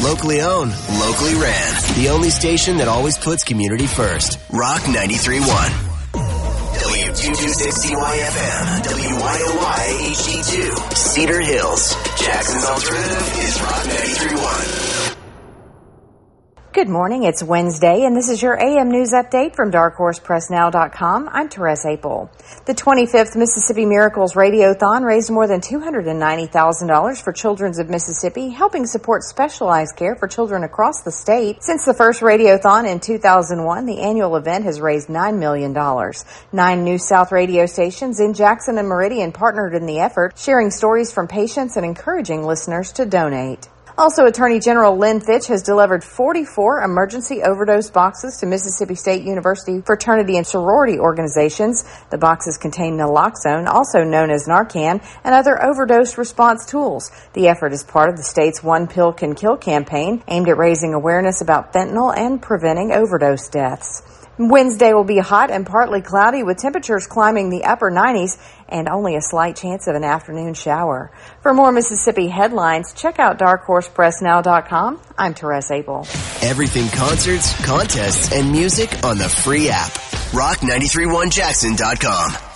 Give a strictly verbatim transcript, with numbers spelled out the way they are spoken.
Locally owned, locally ran. The only station that always puts community first. Rock ninety-three point one. W two twenty-six C Y F M. W Y O Y H D two. Cedar Hills. Jackson's alternative is Rock ninety-three point one. Good morning. It's Wednesday, and this is your A M News Update from dark horse press now dot com. I'm Therese Apel. The twenty-fifth Mississippi Miracles Radiothon raised more than two hundred ninety thousand dollars for Children's of Mississippi, helping support specialized care for children across the state. Since the first Radiothon in two thousand one, the annual event has raised nine million dollars. Nine New South radio stations in Jackson and Meridian partnered in the effort, sharing stories from patients and encouraging listeners to donate. Also, Attorney General Lynn Fitch has delivered forty-four emergency overdose boxes to Mississippi State University fraternity and sorority organizations. The boxes contain naloxone, also known as Narcan, and other overdose response tools. The effort is part of the state's One Pill Can Kill campaign, aimed at raising awareness about fentanyl and preventing overdose deaths. Wednesday will be hot and partly cloudy with temperatures climbing the upper nineties and only a slight chance of an afternoon shower. For more Mississippi headlines, check out dark horse press now dot com. I'm Therese Apel. Everything concerts, contests, and music on the free app. rock nine three one jackson dot com.